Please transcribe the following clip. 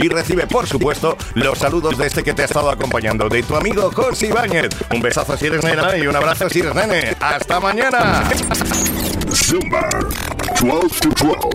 y recibe, por supuesto, los saludos de este que te ha estado acompañando, de tu amigo José Ibáñez. Un besazo si eres nena y un abrazo si eres nene. ¡Hasta mañana! Zumba 12 to 12.